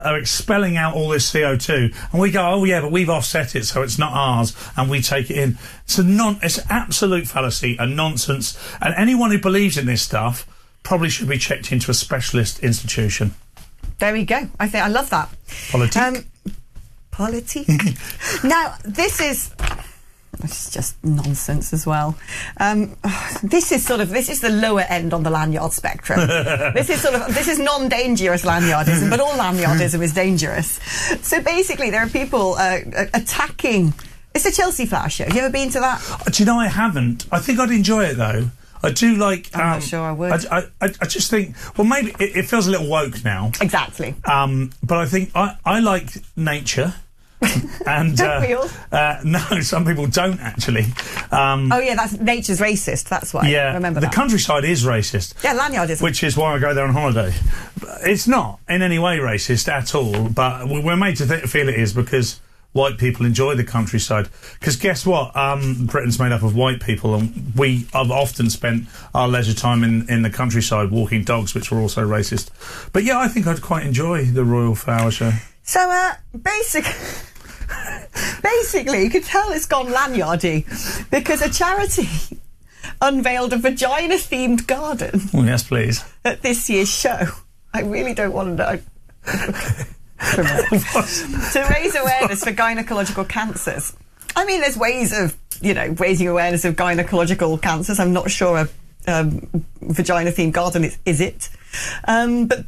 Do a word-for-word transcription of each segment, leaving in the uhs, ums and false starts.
are expelling out all this C O two, and we go, oh yeah, but we've offset it, so it's not ours, and we take it in. It's a non, it's absolute fallacy and nonsense, and anyone who believes in this stuff probably should be checked into a specialist institution. There we go. I think I love that. Politique. Um, politique. Now, this is... It's just nonsense as well. Um, this is sort of this is the lower end on the lanyard spectrum. This is sort of this is non-dangerous lanyardism, but all lanyardism is dangerous. So basically, there are people uh, attacking. It's the Chelsea Flower Show. Have you ever been to that? Do you know I haven't? I think I'd enjoy it though. I do like. I'm um, not sure I would. I, I, I just think. Well, maybe it, it feels a little woke now. Exactly. Um, but I think I I like nature. And don't uh, we all? Uh, no, some people don't actually. Um, oh yeah, that's nature's racist. That's why. Yeah, remember the that. countryside is racist. Yeah, lanyardism. Which is why I go there on holiday. It's not in any way racist at all, but we're made to th feel it is because white people enjoy the countryside. Because guess what? Um, Britain's made up of white people, and we have often spent our leisure time in in the countryside walking dogs, which were also racist. But yeah, I think I'd quite enjoy the Royal Flower Show. So, uh, basically. Basically, you can tell it's gone lanyardy because a charity unveiled a vagina-themed garden. Oh, yes, please. At this year's show. I really don't want to know. To raise awareness for gynecological cancers. I mean, there's ways of, you know, raising awareness of gynecological cancers. I'm not sure a um, vagina-themed garden is, is it. Um, but...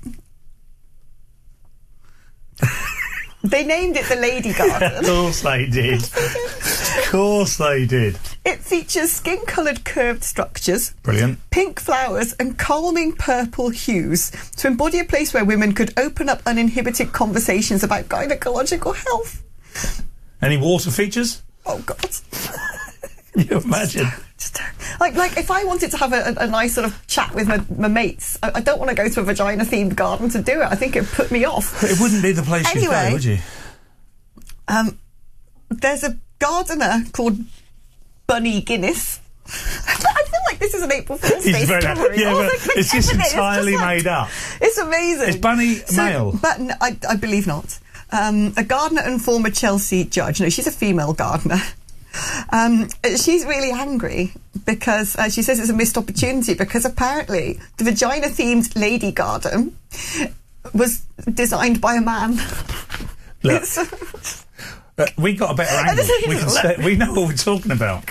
They named it the Lady Garden. Of course they did. Of course they did. It features skin-coloured curved structures, brilliant, pink flowers and calming purple hues to embody a place where women could open up uninhibited conversations about gynecological health. Any water features? Oh, God. Can you imagine? Just, like, like if I wanted to have a, a, a nice sort of chat with my, my mates, I, I don't want to go to a vagina-themed garden to do it. I think it would put me off. It wouldn't be the place anyway, you'd go, would you? Um, there's a gardener called Bunny Guinness. I feel like this is an April Fool's Day story. Yeah, but like, it's just entirely it's just made like, up. It's amazing. Is Bunny so, male? But no, I, I believe not. Um, a gardener and former Chelsea judge. No, she's a female gardener. Um, she's really angry because uh, she says it's a missed opportunity because apparently the vagina-themed lady garden was designed by a man. Look, uh, we got a better angle. We, can say, we know what we're talking about.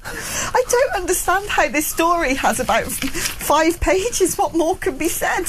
I don't understand how this story has about five pages. What more can be said?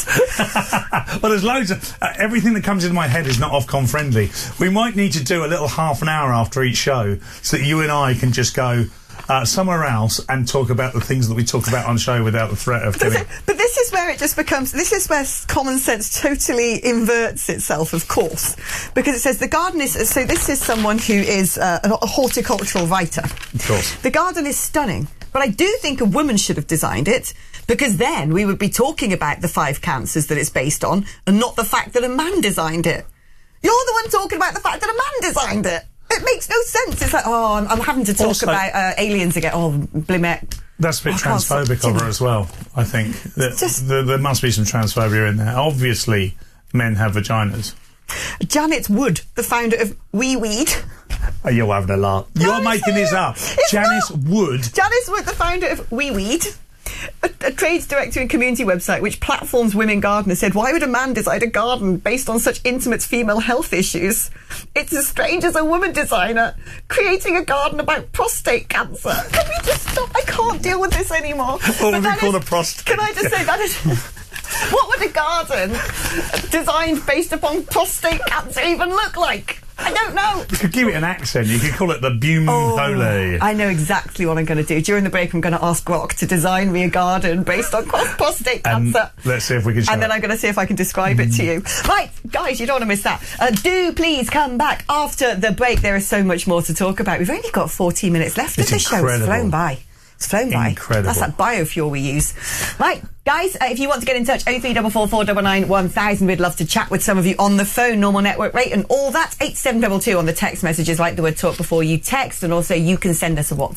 Well, there's loads of... Uh, everything that comes into my head is not Ofcom friendly. We might need to do a little half an hour after each show so that you and I can just go uh, somewhere else and talk about the things that we talk about on show without the threat of getting... But this is where it just becomes... This is where common sense totally inverts itself, of course. Because it says the garden is... So this is someone who is uh, a horticultural writer. Of course. The garden is stunning. But I do think a woman should have designed it, because then we would be talking about the five cancers that it's based on and not the fact that a man designed it. You're the one talking about the fact that a man designed it. It makes no sense. It's like, oh, I'm, I'm having to talk also, about uh, aliens again. Oh, blimey. That's a bit oh, transphobic of her as well, I think. That, just, there, there must be some transphobia in there. Obviously, men have vaginas. Janet Wood, the founder of Wee Weed. Oh, you're having a laugh. No, you're making this up. It's Janice not. Wood. Janice Wood, the founder of Wee Weed. A, a trades director and community website which platforms women gardeners, said, why would a man design a garden based on such intimate female health issues? It's as strange as a woman designer creating a garden about prostate cancer. Can we just stop? I can't deal with this anymore. What would we call a prostate? Can I just say that is... What would a garden designed based upon prostate cancer even look like? I don't know. You could give it an accent. You could call it the Bume oh, Hole. I know exactly what I'm going to do. During the break, I'm going to ask Rock to design me a garden based on prostate cancer. And let's see if we can show And then it. I'm going to see if I can describe it to you. Right, guys, you don't want to miss that. Uh, do please come back after the break. There is so much more to talk about. We've only got fourteen minutes left of the show. It's flown by. It's flown by. Incredible. That's that biofuel we use. Right, guys, uh, if you want to get in touch, oh three four four, four nine nine, one thousand. We'd love to chat with some of you on the phone, normal network rate and all that. eight seven two two on the text messages, like the word talk before you text. And also you can send us a WhatsApp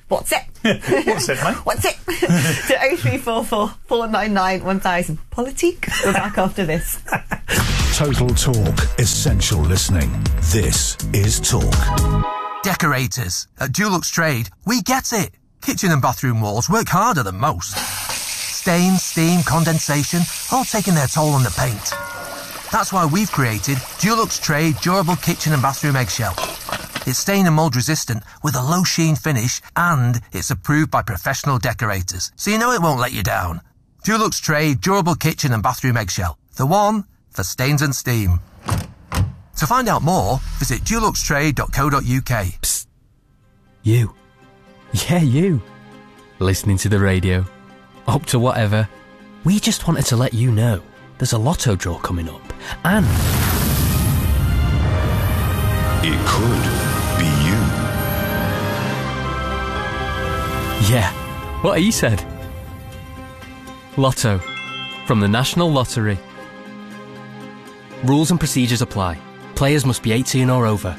What's it? What's it, mate? What's it? To oh three four four, four nine nine, one thousand. Politique. We're back after this. Total Talk. Essential listening. This is Talk. Decorators. At Dulux Trade, we get it. Kitchen and bathroom walls work harder than most. Stain, steam, condensation, all taking their toll on the paint. That's why we've created Dulux Trade Durable Kitchen and Bathroom Eggshell. It's stain and mould resistant with a low sheen finish, and it's approved by professional decorators, so you know it won't let you down. Dulux Trade Durable Kitchen and Bathroom Eggshell. The one for stains and steam. To find out more, visit dulux trade dot co dot uk. Psst. You. Yeah, you. Listening to the radio. Up to whatever. We just wanted to let you know there's a lotto draw coming up, and It could be you. yeah, what he said. Lotto. From the National Lottery. Rules and procedures apply. Players must be eighteen or over.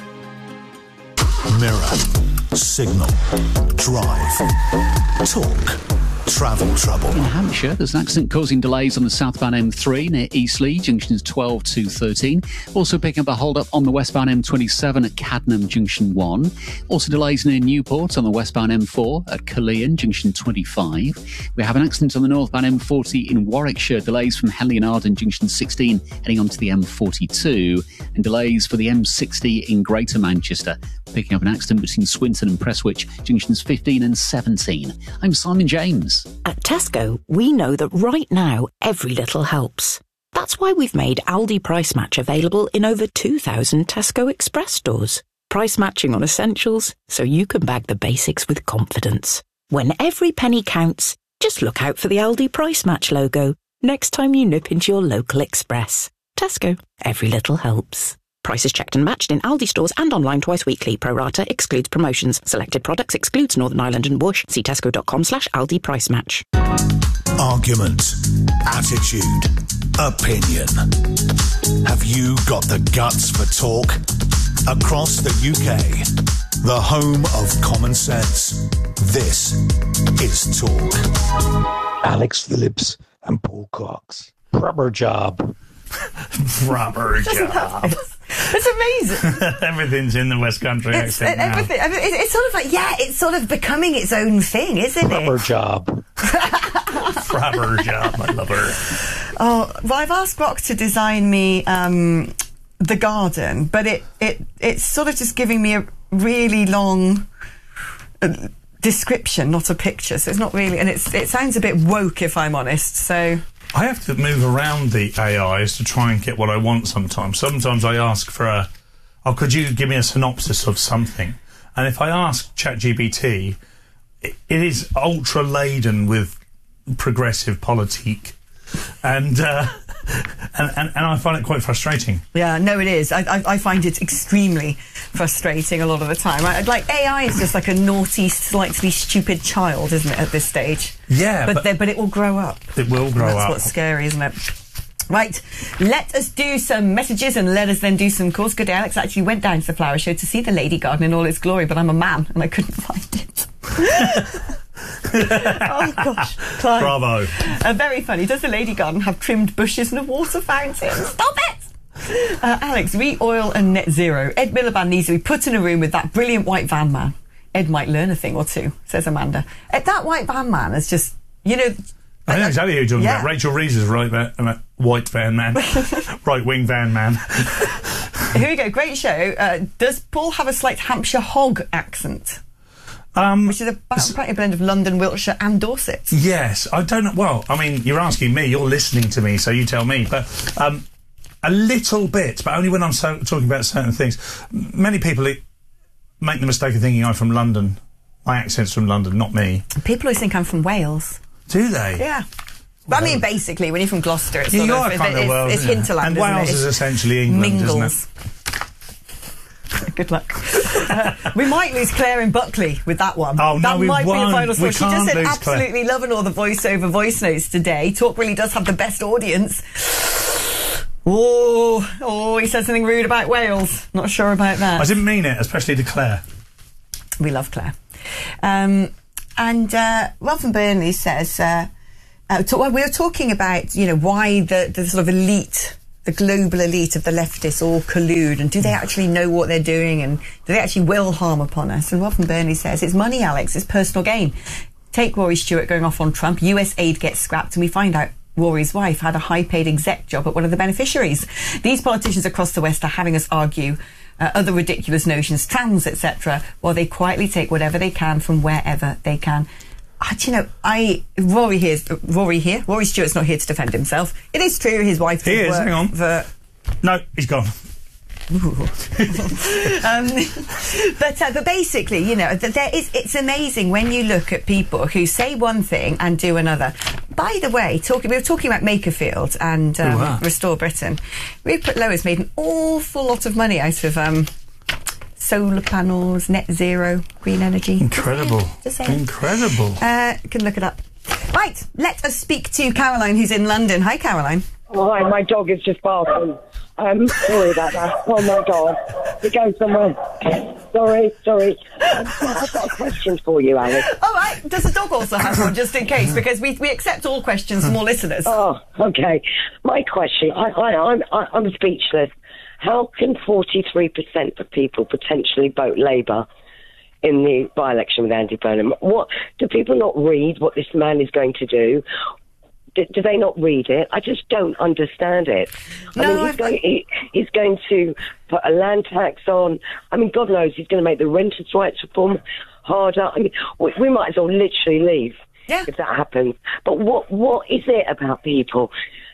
Mirror. Signal. Drive. Talk. Travel trouble. In Hampshire, there's an accident causing delays on the southbound M three near Eastleigh, junctions twelve to thirteen. Also picking up a hold-up on the westbound M twenty-seven at Cadnam, junction one. Also delays near Newport on the westbound M four at Culleon, junction twenty-five. We have an accident on the northbound M forty in Warwickshire. Delays from Henley and Arden, junction sixteen, heading on to the M forty-two. And delays for the M sixty in Greater Manchester. Picking up an accident between Swinton and Prestwich, junctions fifteen and seventeen. I'm Simon James. At Tesco, we know that right now, every little helps. That's why we've made Aldi Price Match available in over two thousand Tesco Express stores. Price matching on essentials, so you can bag the basics with confidence. When every penny counts, just look out for the Aldi Price Match logo next time you nip into your local Express. Tesco, every little helps. Prices checked and matched in Aldi stores and online twice weekly. Pro rata excludes promotions. Selected products excludes Northern Ireland and Bush. See tesco.com slash Aldi Price Match. Argument. Attitude. Opinion. Have you got the guts for talk? Across the U K, the home of common sense. This is Talk. Alex Phillips and Paul Cox. Proper job. Proper job. It's amazing. Everything's in the West Country It's, accent now. everything. I mean, it- it's sort of like, yeah, it's sort of becoming its own thing, isn't Proper it? job. Proper job, I love her. Oh, well, I've asked Rock to design me um, the garden, but it, it it's sort of just giving me a really long uh, description, not a picture. So it's not really, and it's it sounds a bit woke, if I'm honest. So I have to move around the A Is to try and get what I want sometimes. Sometimes I ask for a, oh, could you give me a synopsis of something? And if I ask ChatGPT, it, it is ultra laden with progressive politique. And, uh, and, and and I find it quite frustrating. yeah, no, it is. I, I, I find it extremely frustrating a lot of the time. I, like A I is just like a naughty, slightly stupid child, isn't it? At this stage, Yeah, but but, they- but it will grow up. it will grow That's up. what's scary, isn't it? Right, let us do some messages and let us then do some calls. Good day, Alex. I actually went down to the flower show to see the lady garden in all its glory, but I'm a man and I couldn't find it. Oh gosh, Clive. Bravo. Uh, very funny. Does the lady garden have trimmed bushes and a water fountain? Stop it! Uh, Alex, re-oil and net zero. Ed Miliband needs to be put in a room with that brilliant white van man. Ed might learn a thing or two, says Amanda. Ed, that white van man is just, you know... I know exactly who you're talking Yeah. about. Rachel Reeves is right there, and that white van man, right wing van man. Here we go. Great show. Uh, does Paul have a slight Hampshire hog accent? Um, Which is about apparently a blend of London, Wiltshire and Dorset. yes, I don't know. Well, I mean, you're asking me. You're listening to me, so you tell me. But um, a little bit, but only when I'm so, talking about certain things. Many people i- make the mistake of thinking I'm from London. My accent's from London, not me. People always think I'm from Wales. Do they? Yeah. But I mean, basically, when you're from Gloucester, it's Yeah, sort you of, are it's, kind of it's, Wales, it's isn't it? hinterland, And isn't Wales it? is It's essentially England, isn't mingles. Good luck. Uh, we might lose Claire in Buckley with that one. Oh, no, that we might be the won't. final score. We She just can't said lose Claire. absolutely loving all the voiceover voice notes today. Talk really does have the best audience. Oh, oh, he said something rude about Wales. Not sure about that. I didn't mean it, especially to Claire. We love Claire. Um, and uh, Ralph and Burnley says, uh, uh, to, well, we were talking about, you know, why the, the sort of elite, the global elite of the leftists all collude, and do they actually know what they're doing, and do they actually will harm upon us? And Ralph and Burnley says, it's money, Alex, it's personal gain. Take Rory Stewart going off on Trump, U S aid gets scrapped, and we find out Rory's wife had a high-paid exec job at one of the beneficiaries. These politicians across the West are having us argue uh, other ridiculous notions, trans, et cetera, while they quietly take whatever they can from wherever they can. Uh, do you know, I Rory here's uh, Rory here. Rory Stewart's not here to defend himself. It is true his wife. He is. Work Hang on. For, no, he's gone. um, but uh, but basically, you know, there is. It's amazing when you look at people who say one thing and do another. By the way, talking we were talking about Makerfield and um, Ooh, wow. Restore Britain. Rupert Lowe has made an awful lot of money out of um, solar panels, net zero, green energy. Incredible, Just saying. incredible. Uh, you can look it up. Right, let us speak to Caroline, who's in London. Hi, Caroline. Oh, hi, my dog is just barking. Um, sorry about that. Oh my God. It goes somewhere. Sorry, sorry. Um, I've got a question for you, Alice. All right. Does the dog also have one, just in case? Because we we accept all questions from all listeners. Oh, okay. My question, I, I, I'm, I, I'm speechless. How can forty-three percent of people potentially vote Labour in the by-election with Andy Burnham? What, do people not read what this man is going to do? Do, do they not read it? I just don't understand it. I No, mean, he's going, he, he's going to put a land tax on. I mean, God knows he's going to make the renters' rights reform harder. I mean, we, we might as well literally leave Yeah. if that happens. But what what is it about people?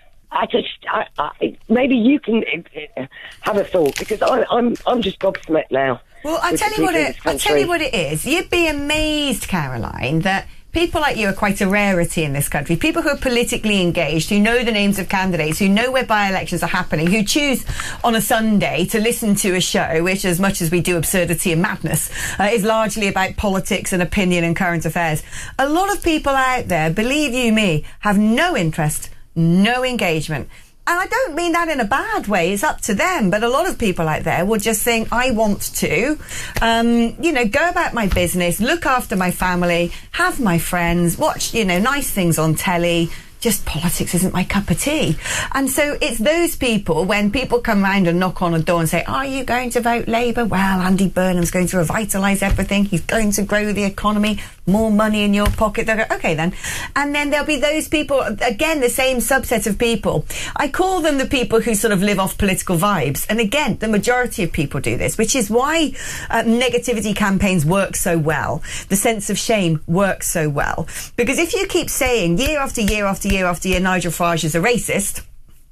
I just, I, I, maybe you can uh, have a thought, because I, I'm I'm just gobsmacked now. Well, I'll with tell the you what people in it. this I'll tell country. you what it is. You'd be amazed, Caroline, that people like you are quite a rarity in this country. People who are politically engaged, who know the names of candidates, who know where by-elections are happening, who choose on a Sunday to listen to a show which, as much as we do absurdity and madness, uh, is largely about politics and opinion and current affairs. A lot of people out there, believe you me, have no interest, no engagement. And I don't mean that in a bad way, it's up to them, but a lot of people out there will just think, I want to, um, you know, go about my business, look after my family, have my friends, watch, you know, nice things on telly. Just politics isn't my cup of tea. And so it's those people, when people come round and knock on a door and say, are you going to vote Labour? Well, Andy Burnham's going to revitalise everything. He's going to grow the economy, more money in your pocket. They'll go, okay then. And then there'll be those people, again, the same subset of people. I call them the people who sort of live off political vibes. And again, the majority of people do this, which is why uh, negativity campaigns work so well. The sense of shame works so well. Because if you keep saying year after year after year after year Nigel Farage is a racist,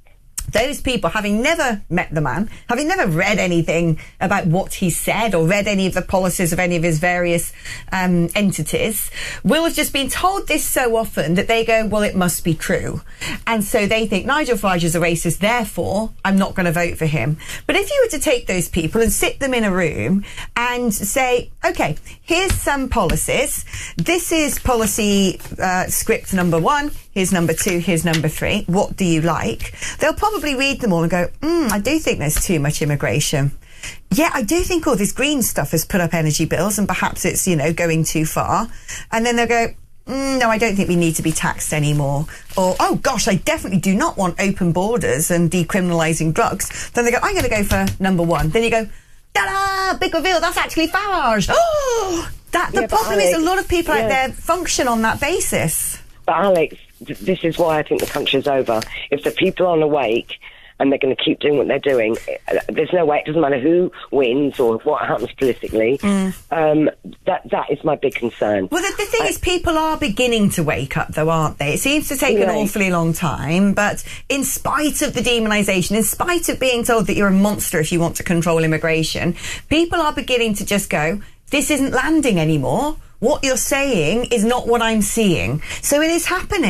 those people, having never met the man, having never read anything about what he said or read any of the policies of any of his various um, entities, will have just been told this so often that they go, well, it must be true. And so they think Nigel Farage is a racist, therefore I'm not going to vote for him. But if you were to take those people and sit them in a room and say, okay, here's some policies. This is policy uh, script number one. Here's number two. Here's number three. What do you like? They'll probably read them all and go, mm, I do think there's too much immigration. Yeah, I do think all this green stuff has put up energy bills and perhaps it's, you know, going too far. And then they'll go, mm, no, I don't think we need to be taxed anymore. Or, oh gosh, I definitely do not want open borders and decriminalising drugs. Then they go, I'm going to go for number one. Then you go, ta-da, big reveal, that's actually Farage. Oh, that, the Yeah, problem Alex, is a lot of people yeah. out there function on that basis. But Alex, th- this is why I think the country's over. If the people aren't awake and they're going to keep doing what they're doing, uh, there's no way, it doesn't matter who wins or what happens politically. Mm. Um, that that is my big concern. Well, the, the thing I, is, people are beginning to wake up, though, aren't they? It seems to take yeah. an awfully long time, but in spite of the demonisation, in spite of being told that you're a monster if you want to control immigration, people are beginning to just go, this isn't landing anymore. What you're saying is not what I'm seeing. So it is happening.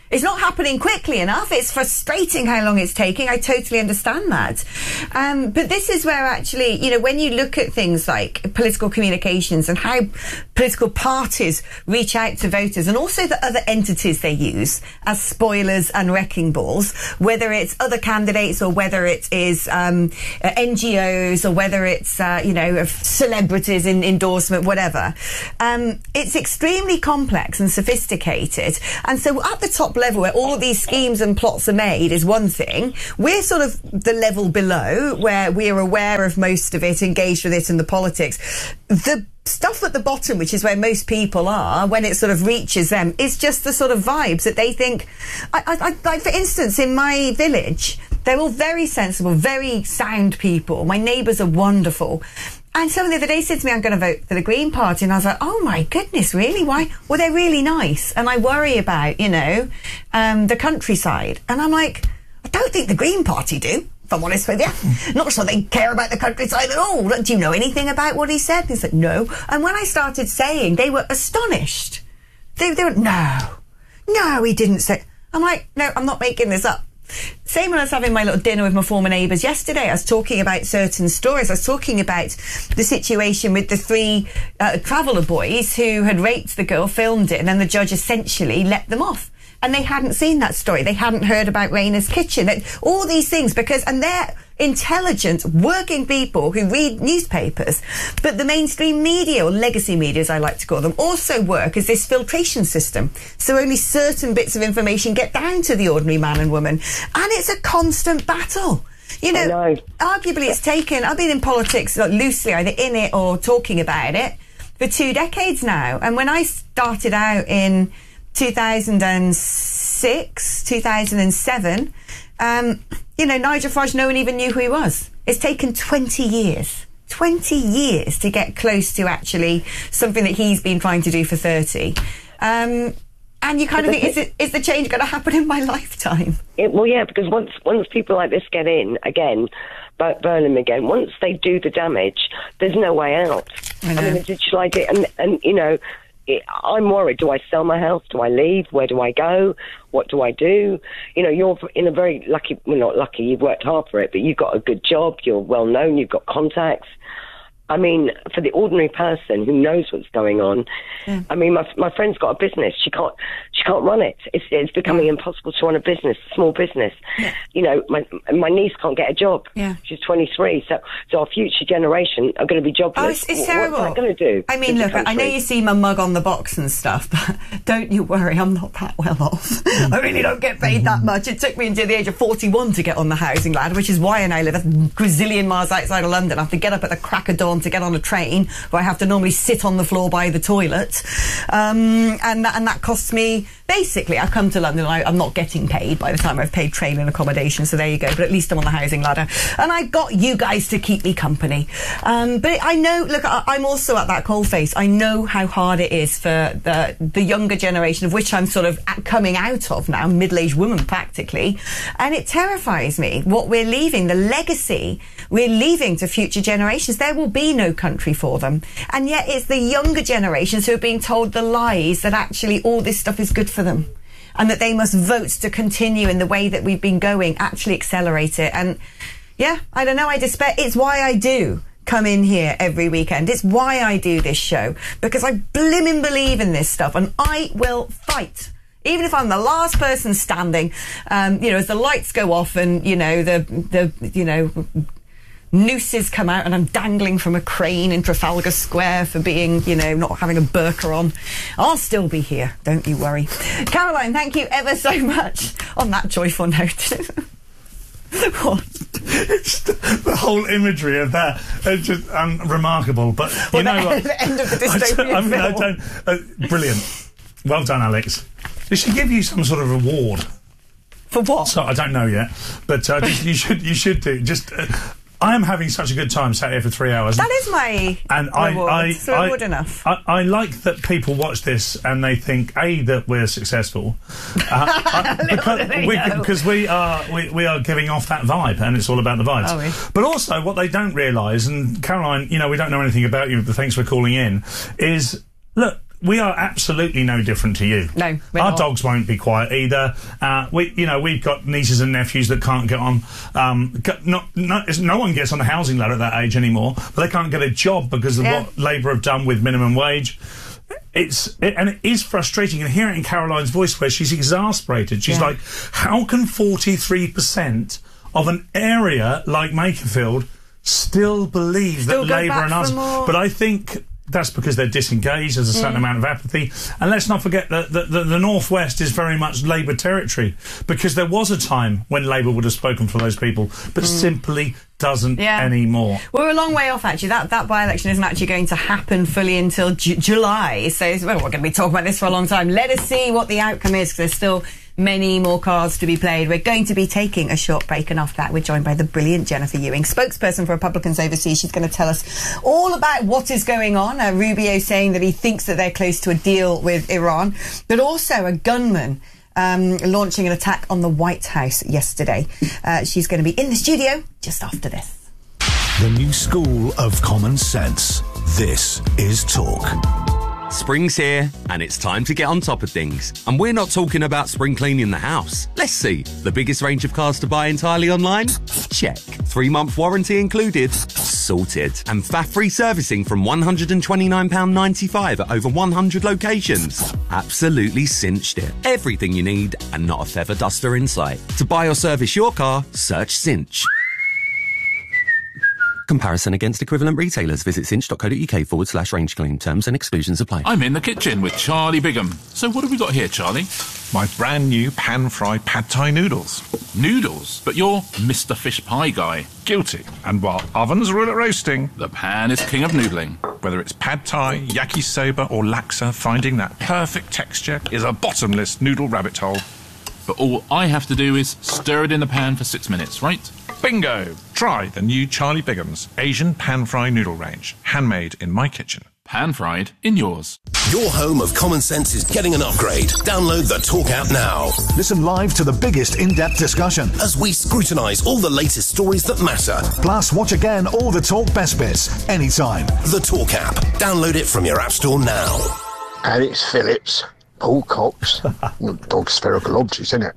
It's not happening quickly enough. It's frustrating how long it's taking. I totally understand that. Um, but this is where actually, you know, when you look at things like political communications and how political parties reach out to voters, and also the other entities they use as spoilers and wrecking balls, whether it's other candidates or whether it is um, uh, N G Os or whether it's, uh, you know, celebrities in endorsement, whatever. Um, it's extremely complex and sophisticated. And so at the top level where all of these schemes and plots are made is one thing. We're sort of the level below where we're aware of most of it, engaged with it in the politics. The stuff at the bottom, which is where most people are, when it sort of reaches them, is just the sort of vibes that they think. I, I, I, like, for instance, in my village, they're all very sensible, very sound people. My neighbours are wonderful. And someone the other day said to me, I'm going to vote for the Green Party. And I was like, oh, my goodness, really? Why? Well, they're really nice. And I worry about, you know, um, the countryside. And I'm like, I don't think the Green Party do, if I'm honest with you. Not sure they care about the countryside at all. Do you know anything about what he said? And he said, no. And when I started saying, they were astonished. They, they were, no, no, he didn't say. I'm like, no, I'm not making this up. Same when I was having my little dinner with my former neighbours yesterday. I was talking about certain stories. I was talking about the situation with the three uh, traveller boys who had raped the girl, filmed it, and then the judge essentially let them off. And they hadn't seen that story. They hadn't heard about Raina's Kitchen. All these things, because, and they're intelligent, working people who read newspapers. But the mainstream media, or legacy media as I like to call them, also work as this filtration system. So only certain bits of information get down to the ordinary man and woman. And it's a constant battle. You know, know. Arguably it's taken, I've been in politics like, loosely, either in it or talking about it, for two decades now. And when I started out in two thousand six, two thousand seven, um, you know, Nigel Farage, no one even knew who he was. It's taken twenty years. twenty years to get close to actually something that he's been trying to do for thirty. Um, and you kind of think, is, it, is the change going to happen in my lifetime? It, well, yeah, because once once people like this get in, again, burn them again, once they do the damage, there's no way out. I know. I mean, the digital I D, and, and you know, It, I'm worried. Do I sell my house? Do I leave? Where do I go? What do I do? You know, you're in a very lucky, well, not lucky, you've worked hard for it, but you've got a good job, you're well known, you've got contacts. I mean, for the ordinary person who knows what's going on, yeah. I mean, my my friend's got a business. She can't she can't run it. It's it's becoming impossible to run a business, a small business. Yeah. You know, my my niece can't get a job. Yeah. She's twenty-three. So so our future generation are going to be jobless. Oh, it's, it's terrible. What's that going to do? I mean, look, I know you see my mug on the box and stuff, but don't you worry, I'm not that well off. I really don't get paid that much. It took me until the age of forty-one to get on the housing ladder, which is why I now live a gazillion miles outside of London. I have to get up at the crack of dawn to get on a train, where I have to normally sit on the floor by the toilet, um, and that, and that costs me. Basically, I come to London and I, I'm not getting paid by the time I've paid train and accommodation, so there you go, but at least I'm on the housing ladder. And I got you guys to keep me company. Um, but I know, look, I, I'm also at that coalface. I know how hard it is for the, the younger generation, of which I'm sort of at, coming out of now, middle-aged woman practically, and it terrifies me what we're leaving, the legacy we're leaving to future generations. There will be no country for them. And yet it's the younger generations who are being told the lies that actually all this stuff is good for them, and that they must vote to continue in the way that we've been going, actually accelerate it. And yeah, I don't know, I despair. It's why I do come in here every weekend. It's why I do this show, because I blimmin' believe in this stuff, and I will fight. Even if I'm the last person standing, um, you know, as the lights go off and, you know, the, the, you know, nooses come out and I'm dangling from a crane in Trafalgar Square for being, you know, not having a burqa on, I'll still be here, don't you worry. Caroline, thank you ever so much on that joyful note. What? It's the whole imagery of that is just um, remarkable. But you well, know the what? The end of the dystopian I, I mean, film. I don't. Uh, brilliant. Well done, Alex. They should give you some sort of reward. For what? So I don't know yet, but uh, just, you should. You should do. Just. Uh, I am having such a good time sat here for three hours. That is my and reward. I, I, it's reward I, enough. I, I like that people watch this and they think, A, that we're successful. Uh, I, because we, because we are we, we are giving off that vibe, and it's all about the vibes. Are we? But also, what they don't realise, and Caroline, you know, we don't know anything about you, but thanks for calling in, is, look, we are absolutely no different to you. No, we're our not. dogs won't be quiet either. Uh, we, you know, we've got nieces and nephews that can't get on. Um, get, not, not, no one gets on the housing ladder at that age anymore, but they can't get a job because of Yeah. what Labour have done with minimum wage. It's it, and it is frustrating, and hear it in Caroline's voice where she's exasperated. She's Yeah. like, "How can forty-three percent of an area like Makerfield still believe Still that go Labour back and us?" for more? But I think that's because they're disengaged. There's a certain Mm. amount of apathy, and let's not forget that the, the, the North West is very much Labour territory, because there was a time when Labour would have spoken for those people, but simply doesn't Yeah. anymore. We're a long way off, actually. That that by-election isn't actually going to happen fully until Ju- July. So well, we're going to be talking about this for a long time. Let us see what the outcome is, because there's still many more cards to be played. We're going to be taking a short break, and after that we're joined by the brilliant Jennifer Ewing, spokesperson for Republicans overseas. She's going to tell us all about what is going on. Uh, Rubio saying that he thinks that they're close to a deal with Iran, but also a gunman Um, launching an attack on the White House yesterday. Uh, she's going to be in the studio just after this. The new school of common sense. This is Talk. Spring's here, and it's time to get on top of things. And we're not talking about spring cleaning the house. Let's see. The biggest range of cars to buy entirely online? Check. Three-month warranty included? Sorted. And F A F-free servicing from one hundred twenty-nine pounds ninety-five at over one hundred locations? Absolutely cinched it. Everything you need, and not a feather duster in sight. To buy or service your car, search Cinch. Comparison against equivalent retailers. Visit cinch.co.uk forward slash range claim. Terms and exclusions apply. I'm in the kitchen with Charlie Bigham. So what have we got here, Charlie? My brand new pan-fried pad thai noodles. Noodles? But you're Mister Fish Pie guy. Guilty. And while ovens rule at roasting, The pan is king of noodling. whether it's pad thai, yakisoba or laksa, finding that perfect texture is a bottomless noodle rabbit hole. But all I have to do is stir it in the pan for six minutes, right? Bingo! Try the new Charlie Bigham's Asian pan-fried noodle range. Handmade in my kitchen. Pan-fried in yours. Your home of common sense is getting an upgrade. Download the Talk app now. Listen live to the biggest in-depth discussion. As we scrutinise all the latest stories that matter. Plus, watch again all the Talk best bits, anytime. The Talk app. Download it from your app store now. Alex Phillips, Paul Cox. Dog spherical objects, isn't it?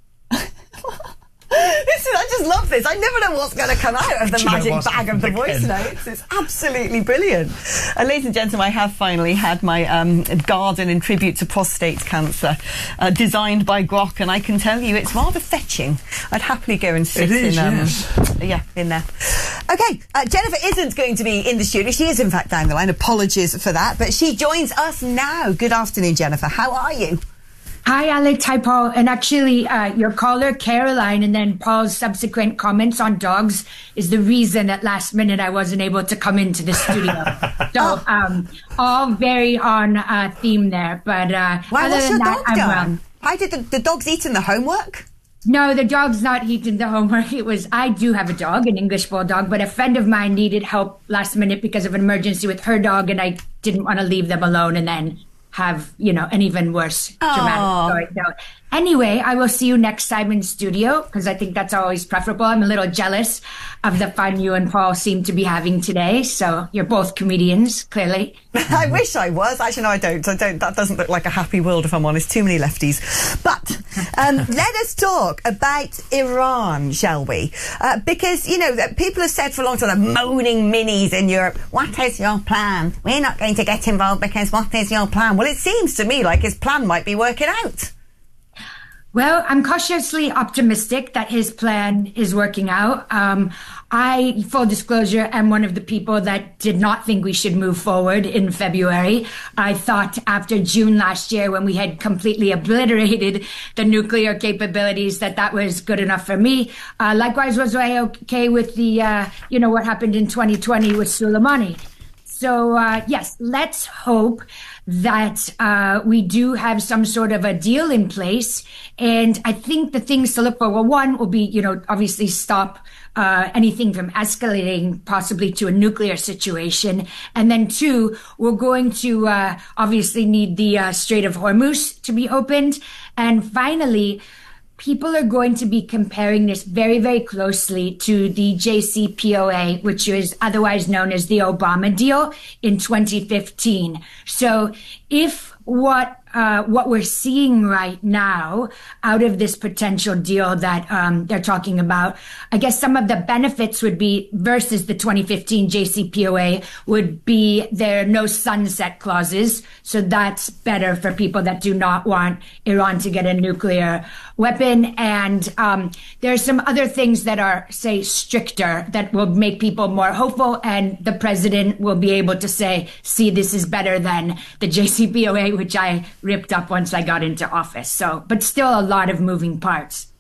This is, I just love this. I never know what's going to come out of the Do you know magic what's bag of the again? voice notes. It's absolutely brilliant. Uh, ladies and gentlemen, I have finally had my um, garden in tribute to prostate cancer uh, designed by Grok, and I can tell you it's rather fetching. I'd happily go and sit It is, in, um, yes. yeah, in there. Okay, uh, Jennifer isn't going to be in the studio. She is, in fact, down the line. Apologies for that, but she joins us now. Good afternoon, Jennifer. How are you? Hi, Alex. Hi, Paul. And actually, uh, your caller, Caroline, and then Paul's subsequent comments on dogs is the reason at last minute I wasn't able to come into the studio. So, um, all very on uh, theme there. But uh, Why, other what's than your that, dog I'm done? well. How did the, the dog's eaten the homework? No, the dog's not eating the homework. It was, I do have a dog, an English bulldog, but a friend of mine needed help last minute because of an emergency with her dog, and I didn't want to leave them alone and then have, you know, an even worse dramatic story. So anyway, I will see you next time in studio, because I think that's always preferable. I'm a little jealous of the fun you and Paul seem to be having today. So you're both comedians, clearly. I wish I was. Actually, no, I don't. I don't. That doesn't look like a happy world, if I'm honest. Too many lefties. But um, let us talk about Iran, shall we? Uh, because, you know, that people have said for a long time, the moaning minis in Europe, what is your plan? We're not going to get involved because what is your plan? Well, it seems to me like his plan might be working out. Well, I'm cautiously optimistic that his plan is working out. Um, I, full disclosure, am one of the people that did not think we should move forward in February. I thought after June last year, when we had completely obliterated the nuclear capabilities, that that was good enough for me. Uh, likewise, was I okay with the, uh, you know, what happened in twenty twenty with Soleimani. So, uh, yes, let's hope that uh, we do have some sort of a deal in place. And I think the things to look for, well, one will be, you know, obviously stop uh, anything from escalating possibly to a nuclear situation. And then two, we're going to uh, obviously need the uh, Strait of Hormuz to be opened. And finally, people are going to be comparing this very, very closely to the J C P O A, which is otherwise known as the Obama deal in twenty fifteen. So if what uh, what we're seeing right now out of this potential deal that um, they're talking about, I guess some of the benefits would be versus the twenty fifteen J C P O A would be there are no sunset clauses. So that's better for people that do not want Iran to get a nuclear weapon. And um, there are some other things that are, say, stricter that will make people more hopeful. And the president will be able to say, see, this is better than the J C P O A, which I ripped up once I got into office. So, but still a lot of moving parts.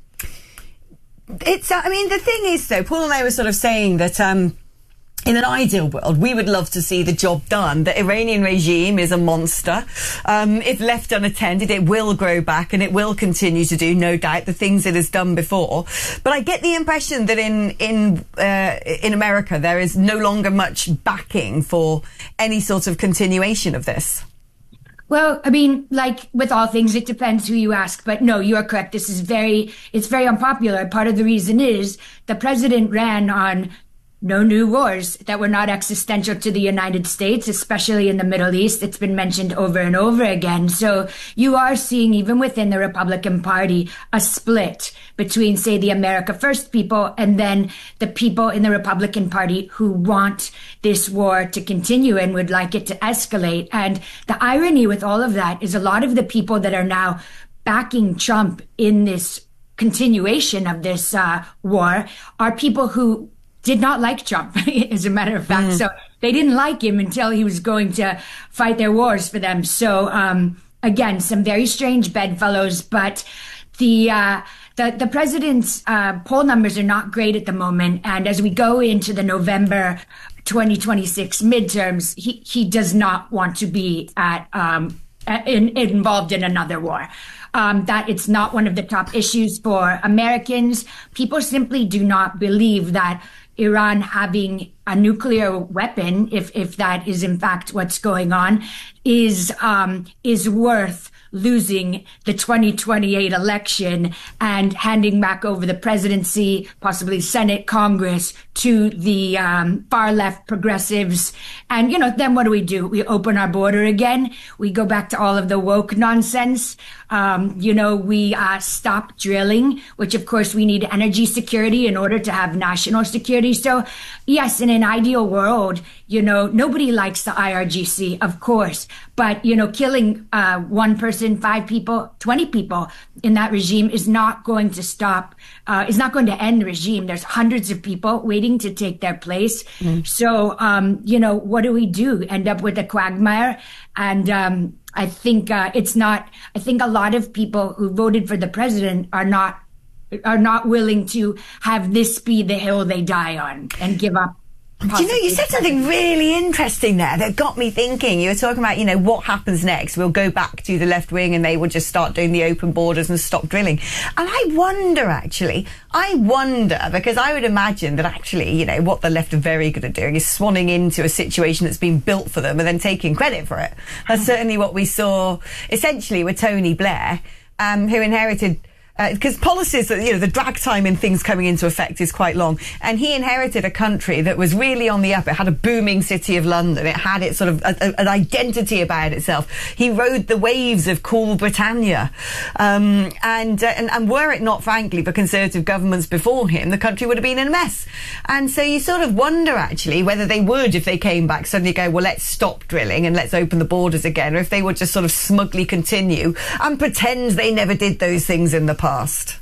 It's, uh, I mean, the thing is, though, Paul and I were sort of saying that um, in an ideal world, we would love to see the job done. The Iranian regime is a monster. Um, if left unattended, it will grow back and it will continue to do, no doubt, the things it has done before. But I get the impression that in in uh, in America, there is no longer much backing for any sort of continuation of this. Well, I mean, like with all things, it depends who you ask. But no, you are correct. This is very, it's very unpopular. Part of the reason is the president ran on no new wars that were not existential to the United States, especially in the Middle East. It's been mentioned over and over again. So you are seeing, even within the Republican Party, a split between, say, the America First people and then the people in the Republican Party who want this war to continue and would like it to escalate. And the irony with all of that is a lot of the people that are now backing Trump in this continuation of this uh, war are people who did not like Trump, as a matter of fact. Mm. So they didn't like him until he was going to fight their wars for them. So, um, again, some very strange bedfellows, but the, uh, the, the president's, uh, poll numbers are not great at the moment. And as we go into the November twenty twenty-six midterms, he, he does not want to be at, um, in, involved in another war. Um, that it's not one of the top issues for Americans. People simply do not believe that Iran having a nuclear weapon, if if that is in fact what's going on, is um, is worth losing the twenty twenty-eight election and handing back over the presidency, possibly Senate, Congress, to the um, far left progressives. And, you know, then what do we do? We open our border again. We go back to all of the woke nonsense. Um, you know, we uh, stop drilling, which, of course, we need energy security in order to have national security. So, yes, in an ideal world, you know, nobody likes the I R G C, of course. But, you know, killing uh, one person, five people, twenty people in that regime is not going to stop, uh, is not going to end the regime. There's hundreds of people waiting to take their place. Mm. So, um, you know, what do we do? End up with a quagmire? And um, I think uh, it's not, I think a lot of people who voted for the president are not, are not willing to have this be the hill they die on and give up. Do you know, you said something really interesting there that got me thinking. You were talking about, you know, what happens next. We'll go back to the left wing and they will just start doing the open borders and stop drilling. And I wonder, actually, I wonder, because I would imagine that actually, you know, what the left are very good at doing is swanning into a situation that's been built for them and then taking credit for it. That's certainly what we saw, essentially, with Tony Blair, um, who inherited... Because uh, policies, that, you know, the drag time in things coming into effect is quite long. And he inherited a country that was really on the up. It had a booming city of London. It had its sort of a, a, an identity about itself. He rode the waves of cool Britannia. Um, and, uh, and, and were it not, frankly, for Conservative governments before him, the country would have been in a mess. And so you sort of wonder, actually, whether they would, if they came back, suddenly go, well, let's stop drilling and let's open the borders again, or if they would just sort of smugly continue and pretend they never did those things in the past.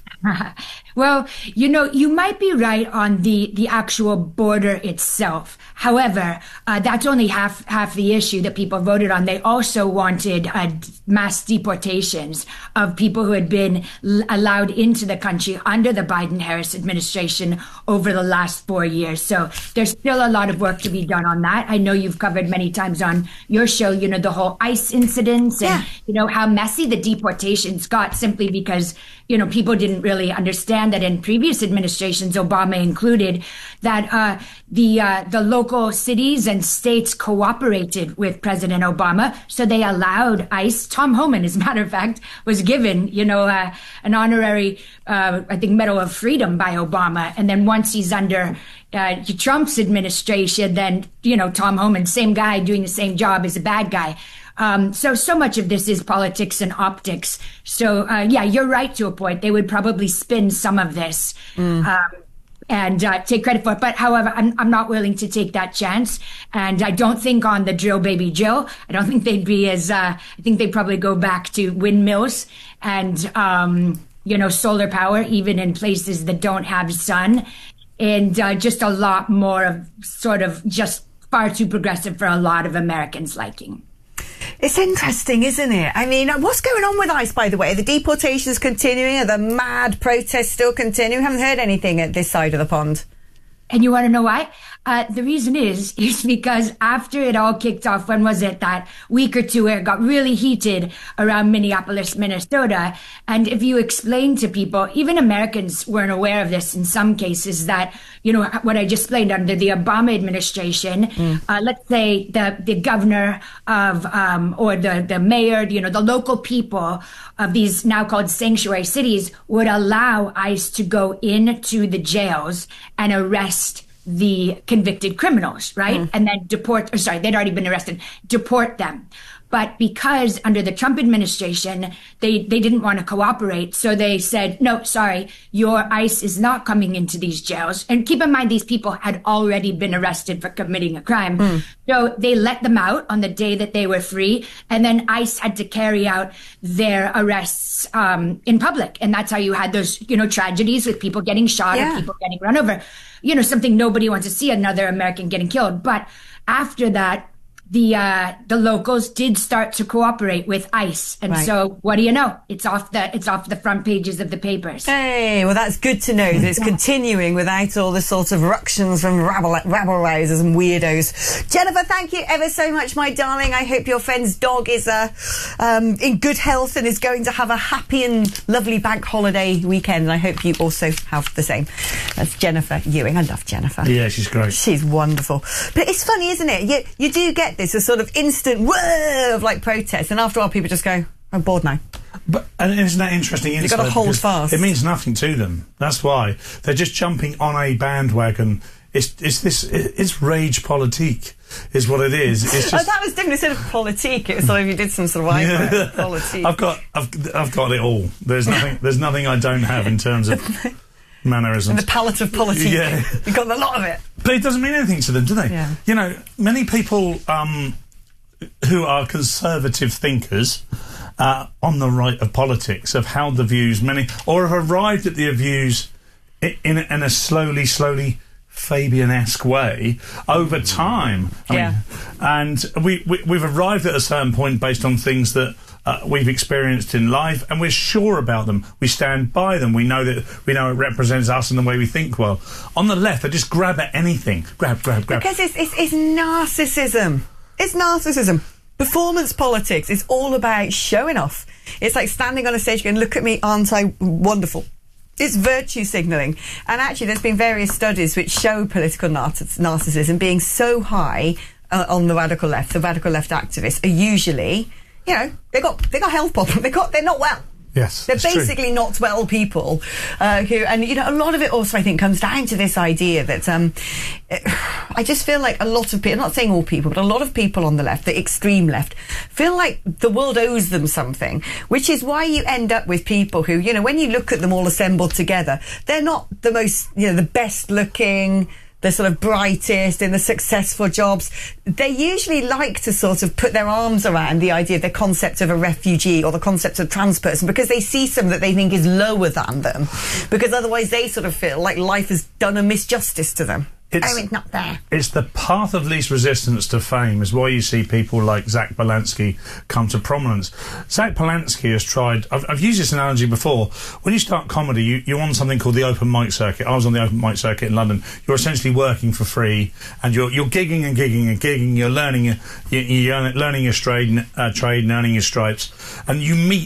Well, you know, you might be right on the, the actual border itself. However, uh, that's only half half the issue that people voted on. They also wanted uh, mass deportations of people who had been l- allowed into the country under the Biden-Harris administration over the last four years. So there's still a lot of work to be done on that. I know you've covered many times on your show, you know, the whole ICE incidents and, yeah. you know, how messy the deportations got simply because, you know, people didn't really understand understand that in previous administrations, Obama included, that uh, the uh, the local cities and states cooperated with President Obama, so they allowed ICE. Tom Homan, as a matter of fact, was given, you know, uh, an honorary, uh, I think, Medal of Freedom by Obama, and then once he's under uh, Trump's administration, then you know, Tom Homan, same guy doing the same job, is a bad guy. Um, so, so much of this is politics and optics. So, uh, yeah, you're right to a point. They would probably spin some of this mm. um, and uh, take credit for it. But, however, I'm, I'm not willing to take that chance. And I don't think on the drill, baby Jill, I don't think they'd be as, uh, I think they'd probably go back to windmills and, um, you know, solar power, even in places that don't have sun. And uh, just a lot more of sort of just far too progressive for a lot of Americans' liking. It's interesting, isn't it? I mean, what's going on with ICE, by the way? Are the deportations continuing? Are the mad protests still continuing? Haven't heard anything at this side of the pond. And you want to know why? Uh, the reason is, is because after it all kicked off, when was it, that week or two where it got really heated around Minneapolis, Minnesota. And if you explain to people, even Americans weren't aware of this in some cases, that, you know, what I just explained under the Obama administration, mm. uh, let's say the, the governor of, um, or the, the mayor, you know, the local people of these now called sanctuary cities would allow ICE to go into the jails and arrest the convicted criminals, right? Mm. And then deport, or sorry, they'd already been arrested, deport them. But because under the Trump administration, they, they didn't want to cooperate. So they said, no, sorry, your ICE is not coming into these jails. And keep in mind, these people had already been arrested for committing a crime. Mm. So they let them out on the day that they were free. And then ICE had to carry out their arrests um, in public. And that's how you had those, you know, tragedies with people getting shot yeah. or people getting run over. You know, something nobody wants to see, another American getting killed. But after that, the uh, the locals did start to cooperate with ICE, and right. so what do you know? It's off the it's off the front pages of the papers. Hey, well, that's good to know that it's yeah. continuing without all the sort of ructions from rabble rabble rousers and weirdos. Jennifer, thank you ever so much, my darling. I hope your friend's dog is uh, um, in good health and is going to have a happy and lovely bank holiday weekend. And I hope you also have the same. That's Jennifer Ewing. I love Jennifer. Yeah, she's great. She's wonderful. But it's funny, isn't it? You you do get this a sort of instant whoa of like protest, and after a while people just go, I'm bored now. But and isn't that interesting? You've got to hold fast. It means nothing to them. That's why they're just jumping on a bandwagon. It's it's this it's rage politique is what it is. It's just, oh, that was different. Instead of politique, it was like if you did some sort of yeah. like, politique. I've got I've I've got it all. There's nothing there's nothing I don't have in terms of mannerisms. And the palette of politique. Yeah. You've got a lot of it. But it doesn't mean anything to them, do they? Yeah. You know, many people um, who are conservative thinkers uh, on the right of politics have held the views, many, or have arrived at the views in, in, in a slowly, slowly Fabian-esque way over time. I yeah. mean, and we, we, we've arrived at a certain point based on things that Uh, we've experienced in life, and we're sure about them. We stand by them. We know that we know it represents us and the way we think. Well, on the left, they just grab at anything, grab, grab, grab. Because it's it's, it's narcissism. It's narcissism. Performance politics. It's all about showing off. It's like standing on a stage going, "Look at me, aren't I wonderful?" It's virtue signalling. And actually, there's been various studies which show political narciss- narcissism being so high uh, on the radical left. The radical left activists are usually, you know, they got they got health problems. They got they're not well. Yes, they're basically true. Not well people uh, who, and you know, a lot of it also I think comes down to this idea that um, it, I just feel like a lot of people, I'm not saying all people, but a lot of people on the left, the extreme left, feel like the world owes them something, which is why you end up with people who, you know, when you look at them all assembled together, they're not the most, you know, the best looking, the sort of brightest in the successful jobs. They usually like to sort of put their arms around the idea, the concept of a refugee or the concept of a trans person, because they see something that they think is lower than them, because otherwise they sort of feel like life has done a misjustice to them. It's, oh, it's not there. It's the path of least resistance to fame is why you see people like Zach Balansky come to prominence. Zach Balansky has tried, I've, I've used this analogy before, when you start comedy, you, you're on something called the open mic circuit. I was on the open mic circuit in London. You're essentially working for free, and you're, you're gigging and gigging and gigging, you're learning, you're, you're learning your trade, uh, trade and earning your stripes, and you meet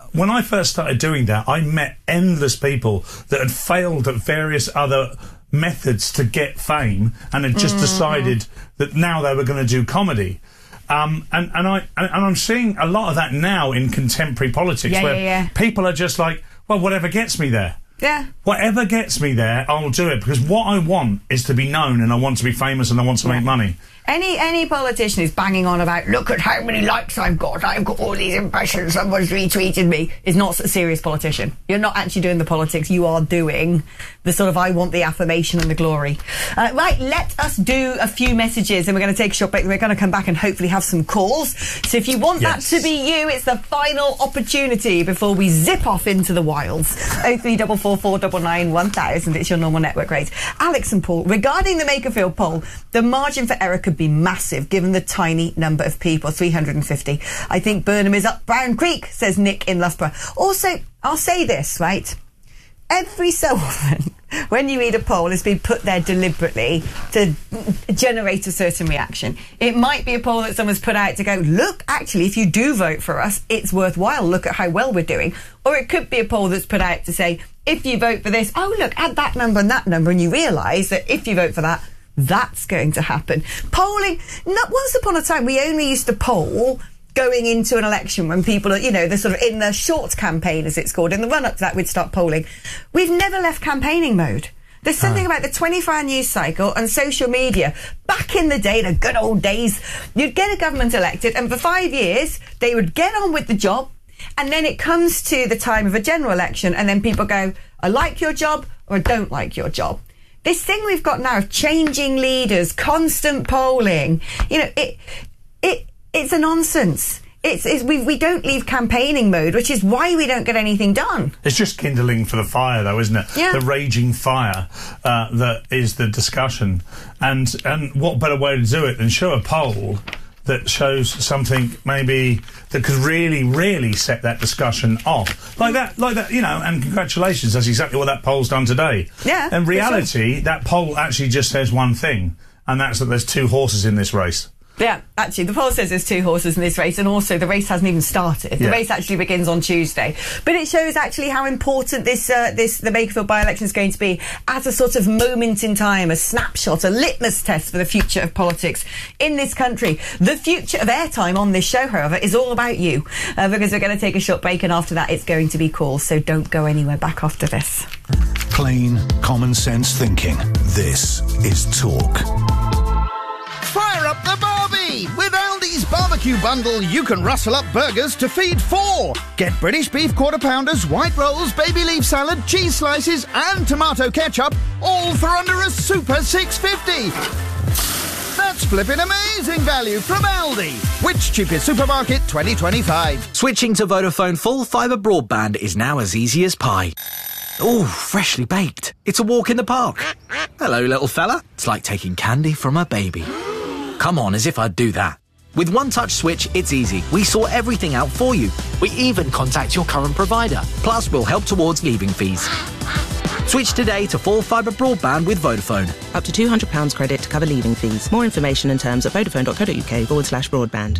when I first started doing that, I met endless people that had failed at various other methods to get fame and had just mm. decided that now they were going to do comedy. Um, and, and, I, and, and I'm seeing a lot of that now in contemporary politics, yeah, where yeah, yeah. people are just like, well, whatever gets me there. Yeah. Whatever gets me there, I'll do it, because what I want is to be known, and I want to be famous, and I want to yeah. make money. Any any politician who's banging on about, look at how many likes I've got, I've got all these impressions, someone's retweeted me, is not a serious politician. You're not actually doing the politics, you are doing the sort of, I want the affirmation and the glory. Uh, right, let us do a few messages, and we're going to take a short break. We're going to come back and hopefully have some calls. So if you want yes. that to be you, it's the final opportunity before we zip off into the wilds. oh three four four, four nine nine, one thousand, it's your normal network rate. Alex and Paul, regarding the Makerfield poll, the margin for error could be massive given the tiny number of people, three hundred fifty. I think Burnham is up Brown Creek, says Nick in Loughborough. Also, I'll say this, right? Every so often, when you read a poll, it's been put there deliberately to generate a certain reaction. It might be a poll that someone's put out to go, look, actually, if you do vote for us, it's worthwhile. Look at how well we're doing. Or it could be a poll that's put out to say, if you vote for this, oh, look, add that number and that number, and you realise that if you vote for that, that's going to happen. Polling, not, once upon a time, we only used to poll going into an election when people are, you know, they're sort of in the short campaign, as it's called. In the run-up to that, we'd start polling. We've never left campaigning mode. There's something uh. about the twenty-four hour news cycle and social media. Back in the day, the good old days, you'd get a government elected, and for five years, they would get on with the job, and then it comes to the time of a general election, and then people go, I like your job, or I don't like your job. This thing we've got now of changing leaders, constant polling, you know, it it it's a nonsense. It's, it's we we don't leave campaigning mode, which is why we don't get anything done. It's just kindling for the fire, though, isn't it? Yeah. The raging fire uh, that is the discussion. And and what better way to do it than show a poll that shows something maybe that could really, really set that discussion off. Like that, like that, you know, and congratulations, that's exactly what that poll's done today. Yeah. In reality, sure. that poll actually just says one thing, and that's that there's two horses in this race. Yeah, actually, the poll says there's two horses in this race, and also the race hasn't even started. The yeah. race actually begins on Tuesday. But it shows actually how important this, uh, this the Makerfield by-election is going to be as a sort of moment in time, a snapshot, a litmus test for the future of politics in this country. The future of airtime on this show, however, is all about you, uh, because we're going to take a short break, and after that it's going to be calls, so don't go anywhere. Back after this. Plain, common sense thinking. This is Talk. Fire up the barbie! With Aldi's barbecue bundle, you can rustle up burgers to feed four. Get British beef quarter pounders, white rolls, baby leaf salad, cheese slices, and tomato ketchup, all for under a super six fifty. That's flipping amazing value from Aldi. Which cheapest supermarket twenty twenty-five? Switching to Vodafone full fibre broadband is now as easy as pie. Ooh, freshly baked. It's a walk in the park. Hello, little fella. It's like taking candy from a baby. Come on, as if I'd do that. With One Touch Switch, it's easy. We sort everything out for you. We even contact your current provider. Plus, we'll help towards leaving fees. Switch today to full fibre broadband with Vodafone. Up to two hundred pounds credit to cover leaving fees. More information and terms at vodafone.co.uk forward slash broadband.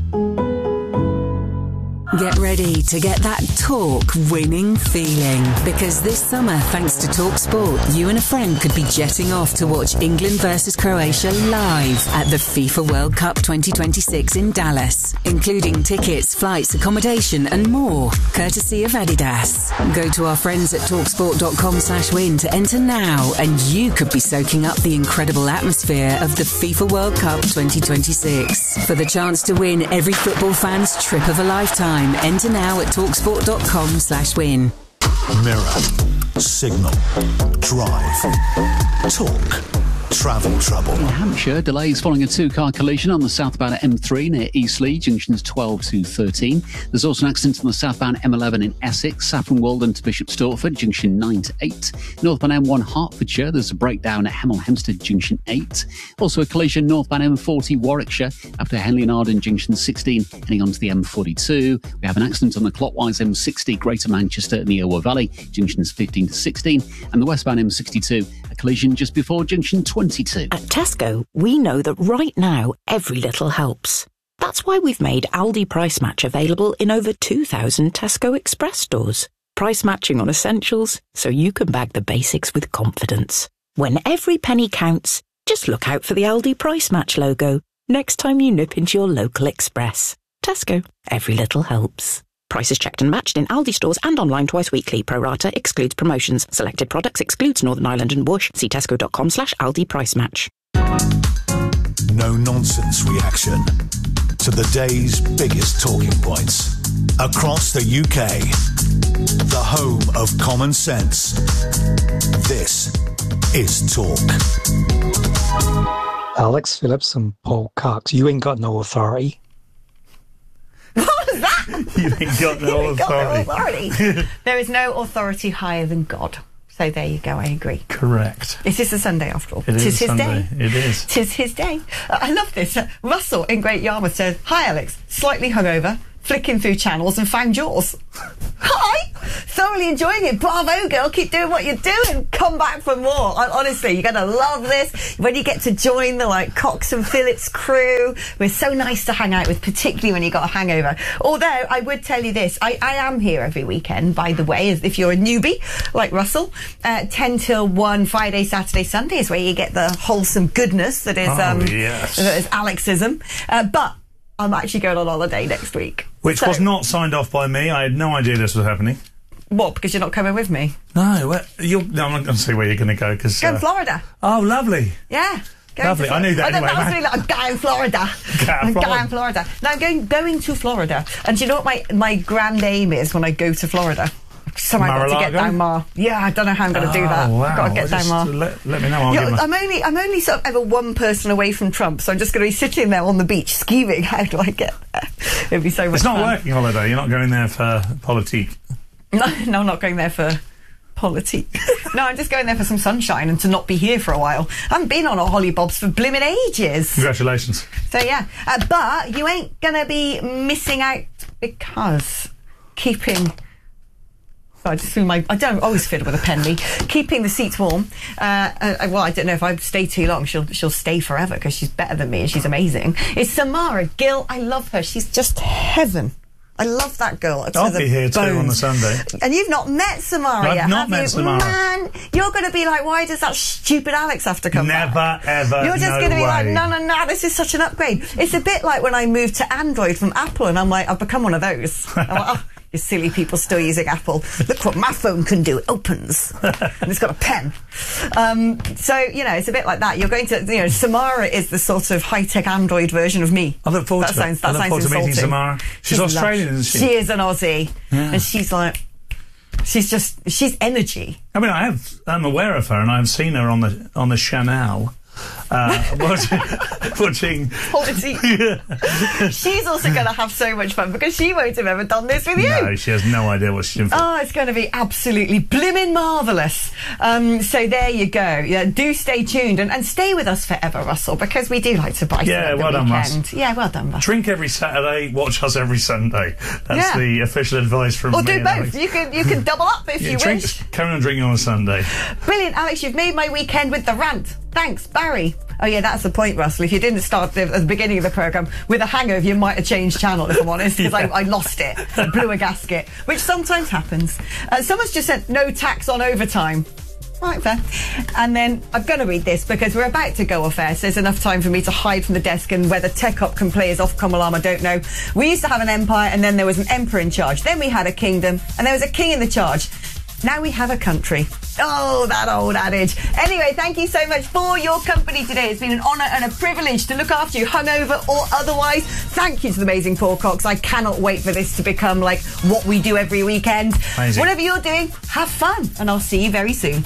Get ready to get that Talk winning feeling. Because this summer, thanks to Talk Sport, you and a friend could be jetting off to watch England versus Croatia live at the FIFA World Cup twenty twenty-six in Dallas, including tickets, flights, accommodation and more, courtesy of Adidas. Go to our friends at talksport.com slash win to enter now, and you could be soaking up the incredible atmosphere of the FIFA World Cup twenty twenty-six. For the chance to win every football fan's trip of a lifetime, enter now at talksport.com slash win. Mirror, signal, drive, talk, travel trouble. In Hampshire, delays following a two-car collision on the southbound M three near Eastleigh, junctions twelve to thirteen. There's also an accident on the southbound M eleven in Essex, Saffron Walden to Bishop Stortford, junction nine to eight. Northbound M one Hertfordshire, there's a breakdown at Hemel Hempstead, junction eight. Also a collision northbound M forty Warwickshire after Henley and Arden, junction sixteen, heading on to the M forty-two. We have an accident on the clockwise M sixty Greater Manchester in the Irwell Valley, junctions fifteen to sixteen, and the westbound M sixty-two, a collision just before junction twenty-two. At Tesco, we know that right now, every little helps. That's why we've made Aldi Price Match available in over two thousand Tesco Express stores. Price matching on essentials, so you can bag the basics with confidence. When every penny counts, just look out for the Aldi Price Match logo next time you nip into your local Express. Tesco, every little helps. Prices checked and matched in Aldi stores and online twice weekly. Pro rata excludes promotions. Selected products excludes Northern Ireland and Bush. See tesco.com slash Aldi Price Match. No-nonsense reaction to the day's biggest talking points. Across the U K, the home of common sense. This is Talk. Alex Phillips and Paul Cox, you ain't got no authority. What was that? You ain't got no You ain't got no authority. authority. There is no authority higher than God. So there you go, I agree. Correct. It is a Sunday after all. It is Tis his Sunday. day. It is. Tis his day. Uh, I love this. Uh, Russell in Great Yarmouth says, "Hi Alex, slightly hungover, flicking through channels and found yours." Hi! Thoroughly enjoying it. Bravo, girl. Keep doing what you're doing. Come back for more. I, honestly, you're going to love this. When you get to join the, like, Cox and Phillips crew, we're so nice to hang out with, particularly when you got a hangover. Although, I would tell you this. I, I am here every weekend, by the way, as if you're a newbie, like Russell. Uh, ten till one, Friday, Saturday, Sunday is where you get the wholesome goodness that is, Oh, um, yes. that is Alexism. Uh, but I'm actually going on holiday next week. Which So- was not signed off by me. I had no idea this was happening. What, because you're not coming with me? No, where, you're, no I'm not going to say where you're going to go because. Go in Florida. Oh, lovely. Yeah. Going Lovely. to I knew that I anyway, That was man. really like a guy in Florida. Guy in A Florida. guy in Florida. Now I'm going going to Florida, and do you know what my my grand aim is when I go to Florida? Somehow I've got to get Mar-a-Lago? down Mar. Yeah, I don't know how I'm going to do that. Oh, wow. I've got to get Just down Mar. Let, let me know. I'll Yeah, give my- I'm only I'm only sort of ever one person away from Trump, so I'm just going to be sitting there on the beach scheming. How do I get there? It'd be so much It's not a fun. working holiday. You're not going there for politique. No, no, I'm not going there for politique. No, I'm just going there for some sunshine and to not be here for a while. I haven't been on a hollybobs for blimmin' ages. Congratulations. So yeah, uh, but you ain't gonna be missing out because keeping. So I just feel my. I don't always fiddle with a pen. Me keeping the seats warm. Uh, uh, well, I don't know if I stay too long. She'll she'll stay forever because she's better than me and she's amazing. It's Samara Gill. I love her. She's just heaven. I love that girl. to I'll the be here too on the bones. Sunday. And you've not met Samara I've yet, not have met you? Samara. Man, you're going to be like, why does that stupid Alex have to come Never, back? ever, You're just no going to be like, way. no, no, no, this is such an upgrade. It's a bit like when I moved to Android from Apple, and I'm like, I've become one of those. I'm like, oh, you silly people still using Apple. Look what my phone can do. It opens. And it's got a pen. Um, so, you know, it's a bit like that. You're going to, you know, Samara is the sort of high-tech Android version of me. I look forward that to it. sounds, That I look sounds forward to meeting insulting. Samara. She's lush. Australian, isn't she? She is an Aussie. Yeah. And she's like, she's just, she's energy. I mean, I have. I'm aware of her, and I've seen her on the on the Chanel. Uh, watching, watching. Policy. She's also going to have so much fun because she won't have ever done this with you. No, she has no idea what she's in for. Oh, it's going to be absolutely blimmin' marvellous. Um, so there you go. Yeah, do stay tuned and, and stay with us forever, Russell, because we do like to buy Yeah, you well the done, weekend. Russ. Yeah, well done, Russ. Drink every Saturday, watch us every Sunday. That's Yeah. the official advice from Or me do and both. Alex. You can you can double up if Yeah, you drink, wish. carry on drinking on a Sunday. Brilliant, Alex. You've made my weekend with the rant. Thanks, Barry. Oh yeah, that's the point, Russell. If you didn't start the, at the beginning of the programme with a hangover, you might have changed channel, if I'm honest, because Yeah. I, I lost it. I blew a gasket, which sometimes happens. Uh, someone's just said, no tax on overtime. Right, fair. And then I'm going to read this because we're about to go off air, so there's enough time for me to hide from the desk, and whether Tech Up can play is Ofcom alarm, I don't know. We used to have an empire, and then there was an emperor in charge. Then we had a kingdom, and there was a king in the charge. Now we have a country. Oh, that old adage. Anyway, thank you so much for your company today. It's been an honour and a privilege to look after you, hungover or otherwise. Thank you to the amazing Paul Cox. I cannot wait for this to become like what we do every weekend. Amazing. Whatever you're doing, have fun, and I'll see you very soon.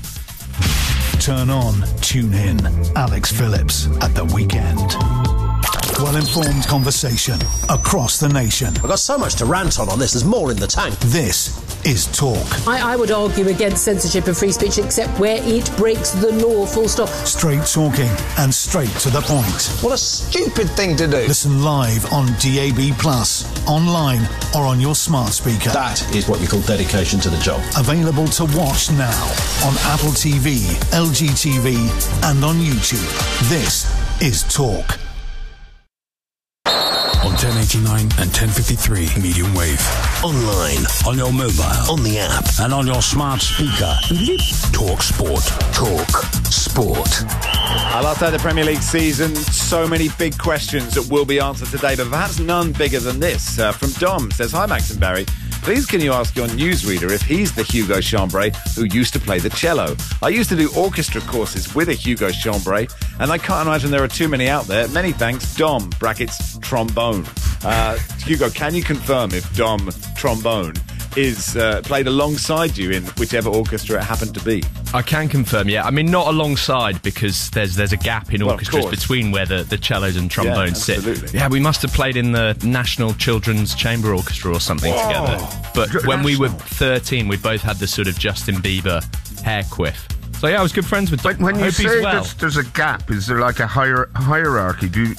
Turn on, tune in. Alex Phillips at the weekend. Well-informed conversation across the nation. I've got so much to rant on on this. There's more in the tank. This is Talk. I, I would argue against censorship and free speech, except where it breaks the law, full stop. Straight talking and straight to the point. What a stupid thing to do. Listen live on D A B plus, online or on your smart speaker. That is what you call dedication to the job. Available to watch now on Apple T V, L G T V and on YouTube. This is Talk. ten eighty-nine and ten fifty-three medium wave. Online, On your mobile. on the app. And on your smart speaker. Talk Sport. Talk Sport. Well, outside the Premier League season, so many big questions that will be answered today, but perhaps none bigger than this. Uh, from Dom, says, "Hi, Max and Barry. Please can you ask your newsreader if he's the Hugo Chambray who used to play the cello? I used to do orchestra courses with a Hugo Chambray, and I can't imagine there are too many out there. Many thanks, Dom, brackets, trombone." Uh, Hugo, can you confirm if Dom, trombone, is uh, played alongside you in whichever orchestra it happened to be? I can confirm, yeah. I mean, not alongside, because there's there's a gap in Well, of orchestras course. between where the, the cellos and trombones Yeah, sit. absolutely. Yeah, we must have played in the National Children's Chamber Orchestra or something Whoa. together. But J- when we were national. thirteen, we both had the sort of Justin Bieber hair quiff. So yeah, I was good friends with Dom. When I you hope say he's well. there's, there's a gap, is there like a hier- hierarchy? Do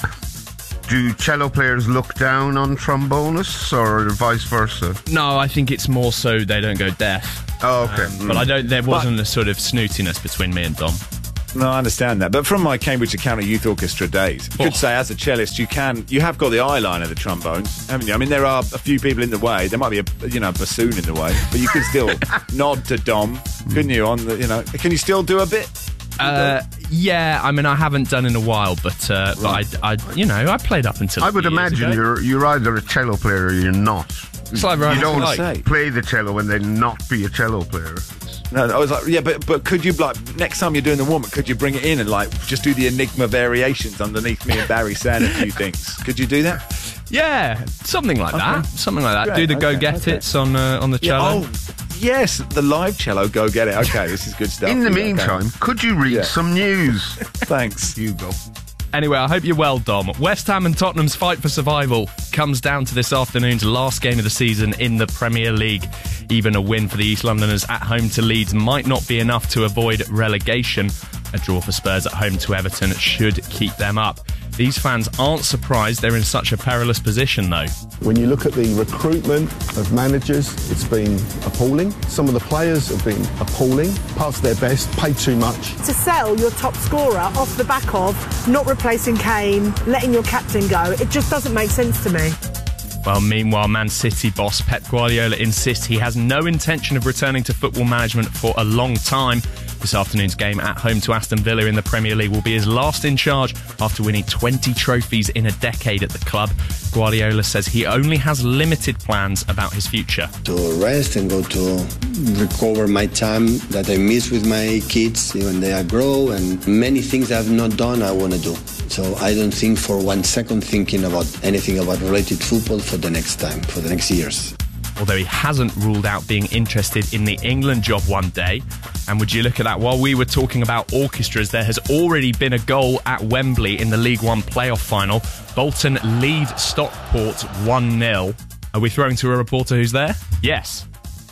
do cello players look down on trombonists or vice versa? No, I think it's more so they don't go deaf. Oh, okay. Um, But I don't. There wasn't a sort of snootiness between me and Dom. No, I understand that. But from my Cambridge County Youth Orchestra days, I could say as a cellist, you can, you have got the eye line of the trombones, haven't you? I mean, there are a few people in the way. There might be a, you know, bassoon in the way, but you could still nod to Dom, couldn't you? On the, you know, can you still do a bit? Uh, yeah, I mean, I haven't done in a while, but uh, Right. but I, I, you know, I played up until. I a would few years imagine ago. you're you're either a cello player or you're not. It's like you Ryan don't Like. play the cello and then not be a cello player. No, I was like, yeah, but but could you, like, next time you're doing the warm-up, could you bring it in and, like, just do the Enigma variations underneath me and Barry saying a few things? Could you do that? Yeah, something like Okay. that. Something like that. Great, Do the okay, go get okay. it's on uh, on the Yeah, cello. oh, yes, the live cello, go get it. Okay, this is good stuff. In the Okay. meantime, could you read Yeah. some news? Thanks, Hugo. Anyway, I hope you're well, Dom. West Ham and Tottenham's fight for survival comes down to this afternoon's last game of the season in the Premier League. Even a win for the East Londoners at home to Leeds might not be enough to avoid relegation. A draw for Spurs at home to Everton should keep them up. These fans aren't surprised they're in such a perilous position, though. When you look at the recruitment of managers, it's been appalling. Some of the players have been appalling, past their best, paid too much. To sell your top scorer off the back of not replacing Kane, letting your captain go, it just doesn't make sense to me. Well, meanwhile, Man City boss Pep Guardiola insists he has no intention of returning to football management for a long time. This afternoon's game at home to Aston Villa in the Premier League will be his last in charge after winning twenty trophies in a decade at the club. Guardiola says he only has limited plans about his future. To rest and go to recover my time that I miss with my kids when they are grow, and many things I've not done I want to do. So I don't think for one second thinking about anything about related football for the next time, for the next years. Although he hasn't ruled out being interested in the England job one day. And would you look at that, while we were talking about orchestras, there has already been a goal at Wembley in the League One playoff final. Bolton lead Stockport one nil. Are we throwing to a reporter who's there? Yes.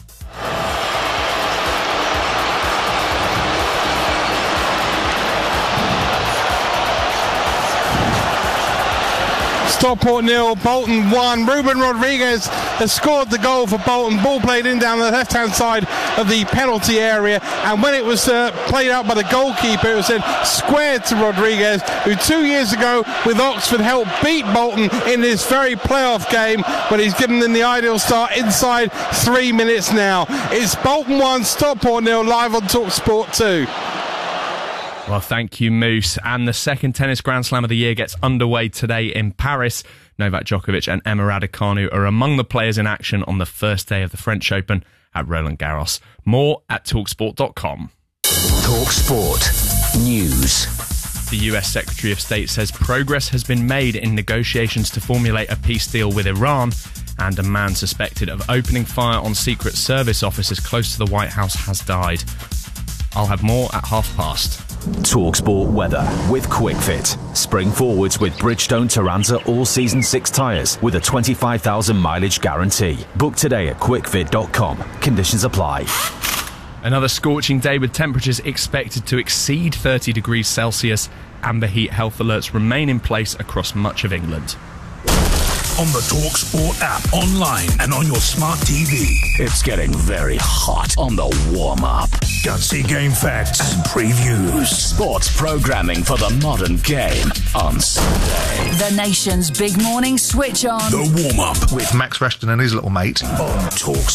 Stockport nil, Bolton one. Ruben Rodriguez has scored the goal for Bolton. Ball played in down the left-hand side of the penalty area, and when it was uh, played out by the goalkeeper, it was then squared to Rodriguez, who two years ago with Oxford helped beat Bolton in this very playoff game, but he's given them the ideal start inside three minutes now. It's Bolton one, Stockport nil, live on TalkSport two. Well, thank you, Moose. And the second tennis Grand Slam of the year gets underway today in Paris. Novak Djokovic and Emma Raducanu are among the players in action on the first day of the French Open at Roland Garros. More at talk sport dot com. TalkSport News. The U S Secretary of State says progress has been made in negotiations to formulate a peace deal with Iran, and a man suspected of opening fire on Secret Service officers close to the White House has died. I'll have more at half past. TalkSport weather with QuickFit. Spring forwards with Bridgestone Taranza all-season six tyres with a twenty-five thousand mileage guarantee. Book today at quick fit dot com. Conditions apply. Another scorching day with temperatures expected to exceed thirty degrees Celsius. Amber heat health alerts remain in place across much of England. On the TalkSport app, online and on your smart T V. It's getting very hot on the warm-up. Gutsy game facts and previews. Sports programming for the modern game on Sunday. The nation's big morning switch on. The warm-up with Max Rashton and his little mate on Talk